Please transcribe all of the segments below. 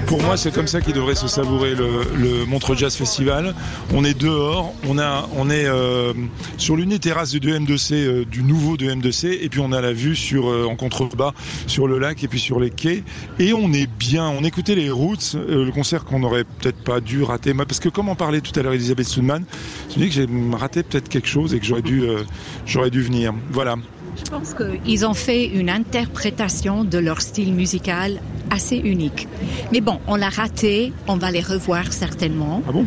Pour moi, c'est comme ça qu'il devrait se savourer le Montreux Jazz Festival. On est dehors, on est sur l'une des terrasses du 2M2C, du nouveau 2M2C, et puis on a la vue en contrebas sur le lac et puis sur les quais. Et on est bien. On écoutait les Roots, le concert qu'on n'aurait peut-être pas dû rater. Parce que comme en parlait tout à l'heure Elisabeth Soudman, je me dis que j'ai raté peut-être quelque chose et que j'aurais dû venir. Voilà. Je pense qu'ils ont fait une interprétation de leur style musical assez unique. Mais bon, on l'a raté, on va les revoir certainement. Ah bon?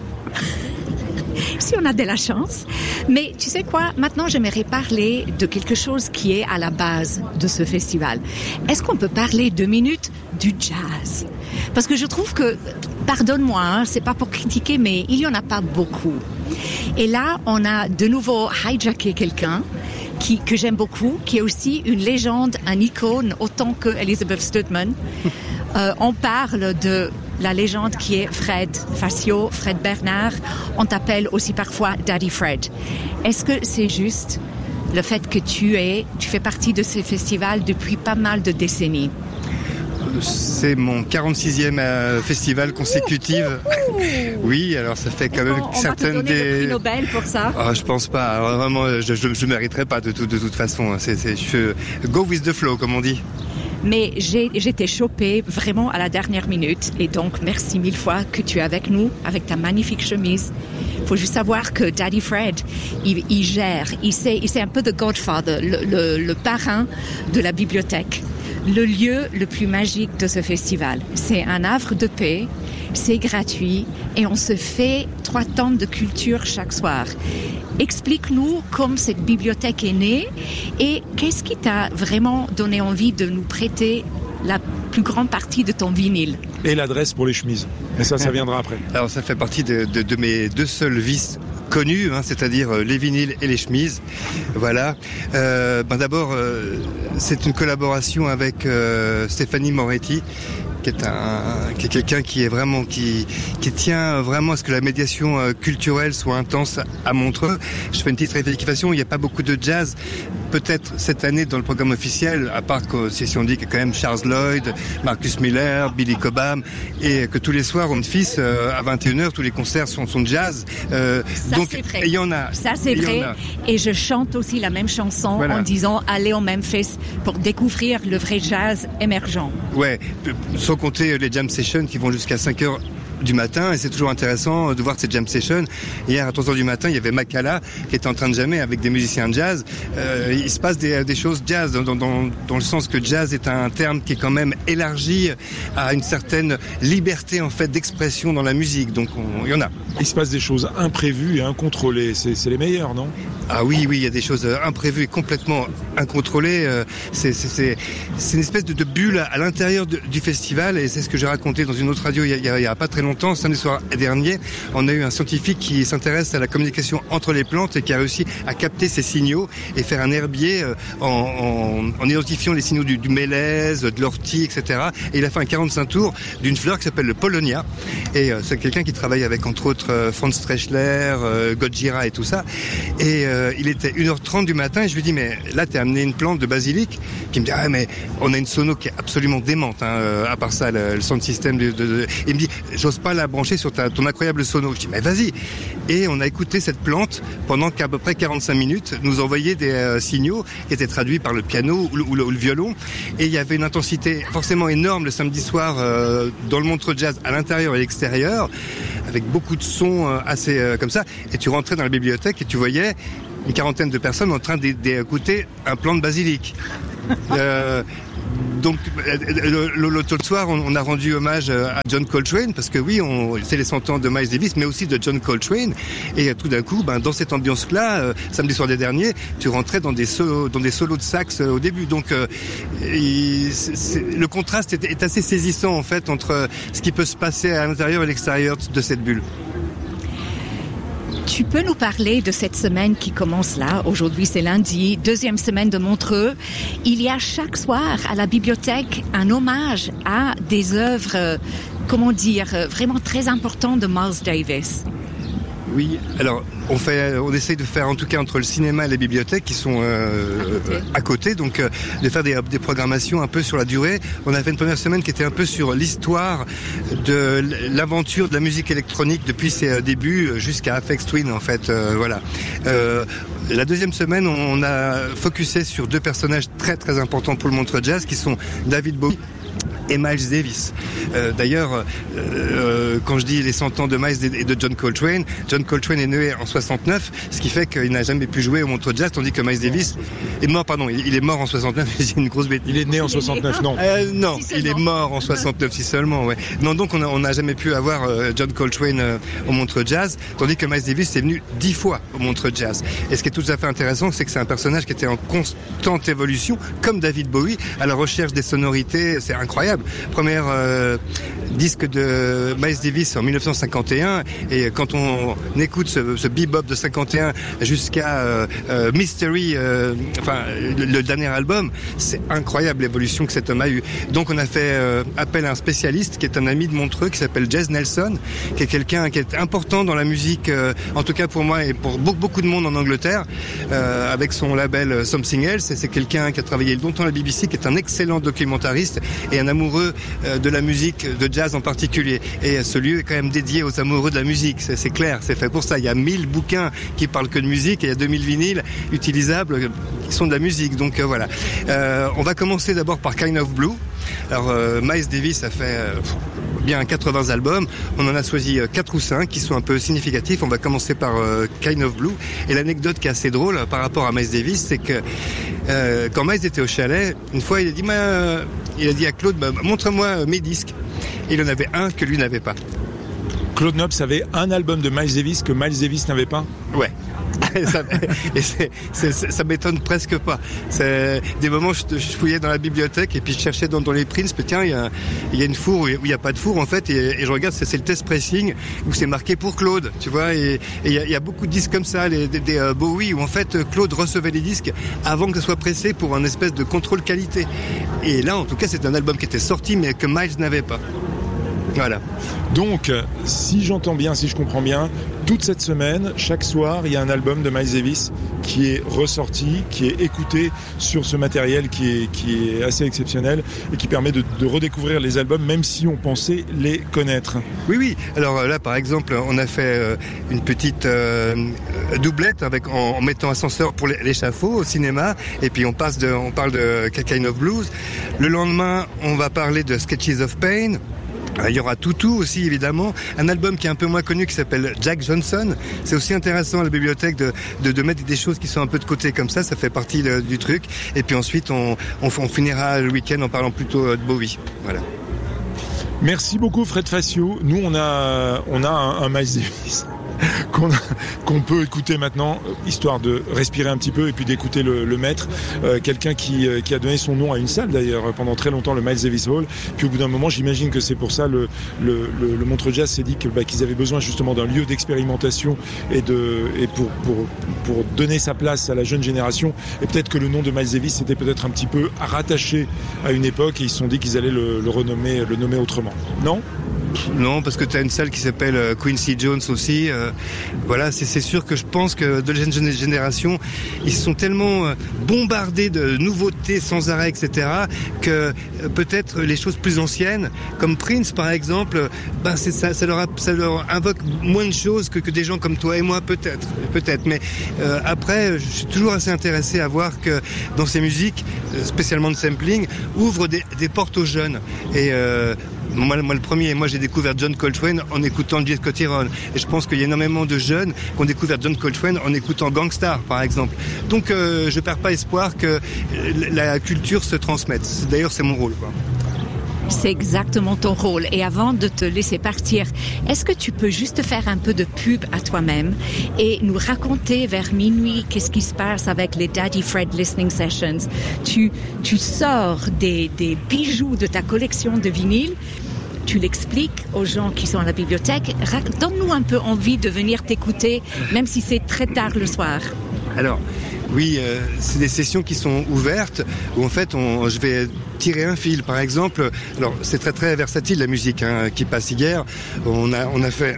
Si on a de la chance. Mais tu sais quoi? Maintenant, j'aimerais parler de quelque chose qui est à la base de ce festival. Est-ce qu'on peut parler 2 minutes du jazz? Parce que je trouve que, pardonne-moi, c'est pas pour critiquer, mais il y en a pas beaucoup. Et là, on a de nouveau hijacké quelqu'un que j'aime beaucoup, qui est aussi une légende, un icône, autant que Elisabeth Soudman. On parle de la légende qui est Fred Facio, Fred Bernard. On t'appelle aussi parfois Daddy Fred. Est-ce que c'est juste le fait que tu fais partie de ce festival depuis pas mal de décennies? C'est mon 46e festival consécutif. Oui, alors ça fait quand même certaines des... On va te donner le prix Nobel pour ça? Je pense pas. Alors, vraiment, je mériterai pas de toute façon. Je go with the flow, comme on dit. Mais j'étais chopée vraiment à la dernière minute. Et donc, merci 1000 fois que tu es avec nous, avec ta magnifique chemise. Il faut juste savoir que Daddy Fred, il gère, c'est un peu the godfather, le parrain de la bibliothèque. Le lieu le plus magique de ce festival. C'est un havre de paix, c'est gratuit et on se fait 3 temps de culture chaque soir. Explique-nous comment cette bibliothèque est née et qu'est-ce qui t'a vraiment donné envie de nous prêter la plus grande partie de ton vinyle. Et l'adresse pour les chemises. Mais ça viendra après. Alors ça fait partie de mes 2 seuls vices connus, c'est-à-dire les vinyles et les chemises. Voilà. D'abord, c'est une collaboration avec Stéphanie Moretti, qui est quelqu'un qui tient vraiment à ce que la médiation culturelle soit intense à Montreux. Je fais une petite rectification, il n'y a pas beaucoup de jazz. Peut-être cette année dans le programme officiel, à part que si on dit qu'il y a quand même Charles Lloyd, Marcus Miller, Billy Cobham, et que tous les soirs au Memphis, à 21h, tous les concerts sont de jazz. Donc il y en a. Ça c'est vrai. Et je chante aussi la même chanson en disant allez au Memphis pour découvrir le vrai jazz émergent. Ouais, sans compter les jam sessions qui vont jusqu'à 5h du matin, et c'est toujours intéressant de voir ces jam sessions. Hier à 3h du matin, il y avait Makala qui était en train de jammer avec des musiciens de jazz. Il se passe des choses jazz dans le sens que jazz est un terme qui est quand même élargi à une certaine liberté en fait d'expression dans la musique. Donc il y en a. Il se passe des choses imprévues et incontrôlées. C'est les meilleurs, non? Ah oui, il y a des choses imprévues et complètement incontrôlées. C'est une espèce de bulle à l'intérieur du festival, et c'est ce que j'ai raconté dans une autre radio il y a pas très longtemps. Samedi soir dernier, on a eu un scientifique qui s'intéresse à la communication entre les plantes et qui a réussi à capter ces signaux et faire un herbier en identifiant les signaux du mélèze, de l'ortie, etc. Et il a fait un 45 tours d'une fleur qui s'appelle le Polonia. Et c'est quelqu'un qui travaille avec, entre autres, Franz Streschler, Gojira et tout ça. Et il était 1h30 du matin et je lui dis, mais là, t'as amené une plante de basilic? Qui me dit, mais on a une sono qui est absolument démente, à part ça, le sound system il me dit, j'ose pas la brancher sur ton incroyable sono. Je dis, mais vas-y. Et on a écouté cette plante pendant qu'à peu près 45 minutes, nous envoyait des signaux qui étaient traduits par le piano ou le violon. Et il y avait une intensité forcément énorme le samedi soir dans le Montreux Jazz, à l'intérieur et à l'extérieur, avec beaucoup de sons assez comme ça. Et tu rentrais dans la bibliothèque et tu voyais une 40aine de personnes en train d'écouter un plant de basilic. Donc l'autre soir, on a rendu hommage à John Coltrane, parce que oui, c'est les 100 ans de Miles Davis, mais aussi de John Coltrane. Et tout d'un coup, dans cette ambiance-là, samedi soir dernier, tu rentrais dans des solos de sax au début. Donc le contraste est assez saisissant en fait entre ce qui peut se passer à l'intérieur et l'extérieur de cette bulle. Tu peux nous parler de cette semaine qui commence là? Aujourd'hui, c'est lundi, 2e semaine de Montreux. Il y a chaque soir à la bibliothèque un hommage à des œuvres, vraiment très importantes de Miles Davis. Oui, alors on essaye de faire en tout cas entre le cinéma et les bibliothèques qui sont à côté, donc de faire des programmations un peu sur la durée. On a fait une première semaine qui était un peu sur l'histoire de l'aventure de la musique électronique depuis ses débuts jusqu'à Aphex Twin en fait. Voilà. La deuxième semaine, on a focusé sur deux personnages très très importants pour le Montreux Jazz qui sont David Bowie et Miles Davis. D'ailleurs, quand je dis les 100 ans de Miles et de John Coltrane est né en 69, ce qui fait qu'il n'a jamais pu jouer au Montreux Jazz, tandis que Miles Davis est mort, il est mort en 69, j'ai une grosse bêtise. Il est né en 69, non non, il est mort en 69, si seulement, ouais. Non, donc on n'a jamais pu avoir John Coltrane au Montreux Jazz, tandis que Miles Davis est venu 10 fois au Montreux Jazz. Et ce qui est tout à fait intéressant, c'est que c'est un personnage qui était en constante évolution, comme David Bowie, à la recherche des sonorités, c'est incroyable. Premier disque de Miles Davis en 1951, et quand on écoute ce bebop de 51 jusqu'à Mystery, le dernier album, c'est incroyable l'évolution que cet homme a eu. Donc on a fait appel à un spécialiste qui est un ami de Montreux qui s'appelle Jez Nelson, qui est quelqu'un qui est important dans la musique, en tout cas pour moi et pour beaucoup de monde en Angleterre, avec son label Something Else. Et c'est quelqu'un qui a travaillé longtemps à la BBC, qui est un excellent documentariste et un amoureux de la musique, de jazz en particulier. Et ce lieu est quand même dédié aux amoureux de la musique, c'est clair, c'est fait pour ça. Il y a 1000 bouquins qui parlent que de musique et il y a 2000 vinyles utilisables qui sont de la musique. Donc voilà. On va commencer d'abord par Kind of Blue. Alors Miles Davis a fait bien 80 albums, on en a choisi 4 ou 5 qui sont un peu significatifs. On va commencer par Kind of Blue. Et l'anecdote qui est assez drôle par rapport à Miles Davis, c'est que quand Miles était au chalet, une fois il a dit à Claude, montre-moi mes disques. Et il en avait un que lui n'avait pas. Claude Nobs avait un album de Miles Davis que Miles Davis n'avait pas ? Ouais. Ça m'étonne presque pas. C'est des moments je fouillais dans la bibliothèque et puis je cherchais dans les prints, puis tiens, il y a une four où il n'y a pas de four en fait, et je regarde, c'est le test pressing où c'est marqué pour Claude, tu vois, et il y a beaucoup de disques comme ça, des Bowie, où en fait Claude recevait les disques avant que ce soit pressé pour un espèce de contrôle qualité. Et là, en tout cas, c'est un album qui était sorti mais que Miles n'avait pas. Voilà. Donc, si j'entends bien, si je comprends bien, toute cette semaine, chaque soir, il y a un album de Miles Davis qui est ressorti, qui est écouté sur ce matériel qui est assez exceptionnel et qui permet de redécouvrir les albums, même si on pensait les connaître. Oui. Alors là, par exemple, on a fait une petite doublette en mettant Ascenseur pour l'échafaud au cinéma, et puis on parle de Kind of Blues. Le lendemain, on va parler de Sketches of Pain. Il y aura Tutu aussi, évidemment. Un album qui est un peu moins connu qui s'appelle Jack Johnson. C'est aussi intéressant à la bibliothèque de mettre des choses qui sont un peu de côté comme ça. Ça fait partie du truc. Et puis ensuite, on finira le week-end en parlant plutôt de Bowie. Voilà. Merci beaucoup, Fred Facio. Nous, on a un Miles Davis qu'on peut écouter maintenant, histoire de respirer un petit peu et puis d'écouter le maître, quelqu'un qui a donné son nom à une salle d'ailleurs pendant très longtemps, le Miles Davis Hall. Puis au bout d'un moment, j'imagine que c'est pour ça le Montreux Jazz s'est dit qu'ils avaient besoin justement d'un lieu d'expérimentation et pour donner sa place à la jeune génération. Et peut-être que le nom de Miles Davis était peut-être un petit peu rattaché à une époque et ils se sont dit qu'ils allaient le nommer autrement. Non ? Non, parce que tu as une salle qui s'appelle Quincy Jones aussi. Voilà, c'est sûr que je pense que de la jeune génération, ils sont tellement bombardés de nouveautés sans arrêt, etc., que peut-être les choses plus anciennes, comme Prince par exemple, ça leur invoque moins de choses que des gens comme toi et moi, peut-être. Mais après, je suis toujours assez intéressé à voir que dans ces musiques, spécialement de sampling, ouvrent des portes aux jeunes. Et moi le premier, j'ai découvert John Coltrane en écoutant J. Scott Heron, et je pense qu'il y a énormément de jeunes qui ont découvert John Coltrane en écoutant Gangstar par exemple. Donc je perds pas espoir que la culture se transmette. D'ailleurs c'est mon rôle, quoi. C'est exactement ton rôle. Et avant de te laisser partir, est-ce que tu peux juste faire un peu de pub à toi-même et nous raconter vers minuit qu'est-ce qui se passe avec les Daddy Fred Listening Sessions? Tu sors des bijoux de ta collection de vinyles, tu l'expliques aux gens qui sont à la bibliothèque. Donne-nous un peu envie de venir t'écouter, même si c'est très tard le soir. Alors, Oui, c'est des sessions qui sont ouvertes où en fait je vais tirer un fil. Par exemple, alors c'est très très versatile la musique qui passe hier. On a fait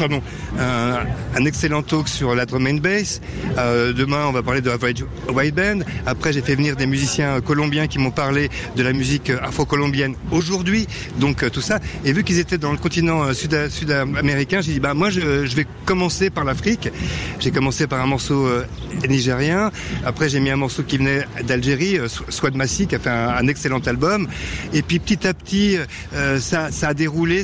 un excellent talk sur la drum and bass. Demain on va parler de Average White Band. Après j'ai fait venir des musiciens colombiens qui m'ont parlé de la musique afro-colombienne aujourd'hui. Donc tout ça. Et vu qu'ils étaient dans le continent sud-américain, j'ai dit moi je vais commencer par l'Afrique. J'ai commencé par un morceau nigérien. Après j'ai mis un morceau qui venait d'Algérie, Swad Massi, qui a fait un excellent album. Et puis petit à petit ça a déroulé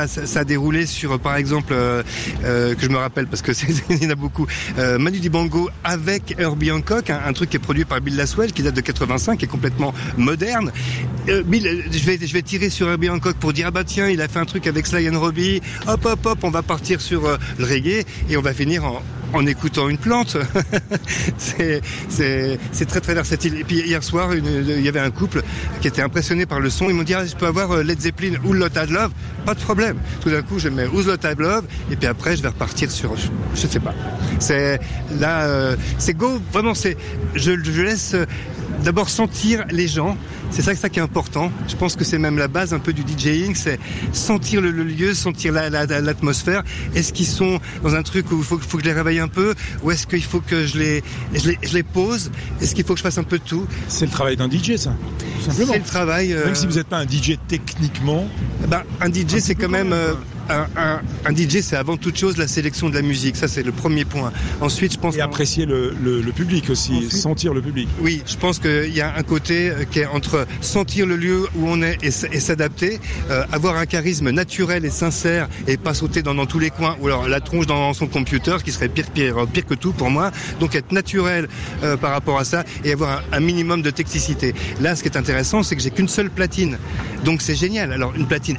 sur par exemple que je me rappelle parce que il y en a beaucoup, Manu Dibango avec Herbie Hancock, un truc qui est produit par Bill Laswell qui date de 85, qui est complètement moderne. Bill, je vais tirer sur Herbie Hancock pour dire tiens, il a fait un truc avec Sly and Robbie, hop, on va partir sur le reggae et on va finir en écoutant une plante. c'est très très versatile. Et puis hier soir, il y avait un couple qui était impressionné par le son. Ils m'ont dit je peux avoir Led Zeppelin ou Lot of Love. Pas de problème. Tout d'un coup, je mets Who's Lot of Love et puis après, je vais repartir sur je sais pas. C'est là, c'est go. Vraiment, je laisse d'abord sentir les gens. C'est ça qui est important. Je pense que c'est même la base un peu du DJing, c'est sentir le lieu, sentir l'atmosphère. Est-ce qu'ils sont dans un truc où il faut que je les réveille un peu, ou est-ce qu'il faut que je les pose? Est-ce qu'il faut que je fasse un peu de tout? C'est le travail d'un DJ, ça, tout simplement. C'est le travail. Même si vous n'êtes pas un DJ techniquement. Un DJ, c'est quand même. Un DJ, c'est avant toute chose la sélection de la musique. Ça, c'est le premier point. Ensuite, je pense. Et apprécier le public aussi, ensuite, sentir le public. Oui, je pense qu'il y a un côté qui est entre sentir le lieu où on est et s'adapter, avoir un charisme naturel et sincère et pas sauter dans tous les coins, ou alors la tronche dans son computer, ce qui serait pire que tout pour moi. Donc être naturel par rapport à ça et avoir un minimum de technicité. Là, ce qui est intéressant, c'est que j'ai qu'une seule platine. Donc c'est génial. Alors une platine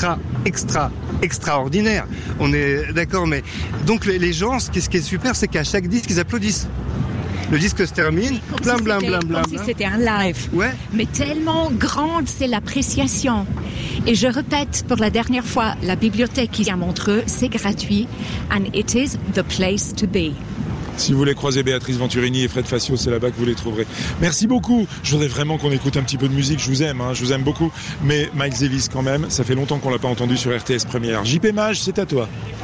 extraordinaire. On est d'accord, mais donc les gens, ce qui est super, c'est qu'à chaque disque, ils applaudissent. Le disque se termine, comme si c'était un live. Ouais. Mais tellement grande, c'est l'appréciation. Et je répète pour la dernière fois, la bibliothèque ici à Montreux, c'est gratuit, and it is the place to be. Si vous voulez croiser Béatrice Venturini et Fred Facio, c'est là-bas que vous les trouverez. Merci beaucoup. Je voudrais vraiment qu'on écoute un petit peu de musique. Je vous aime beaucoup. Mais Miles Davis quand même, ça fait longtemps qu'on l'a pas entendu sur RTS Première. JP Mage, c'est à toi.